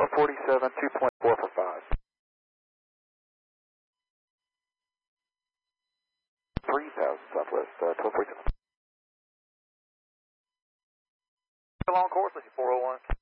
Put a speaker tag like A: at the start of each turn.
A: 1247, 2.4 for 5. 3000 Southwest, 1247.
B: Still on course, 401.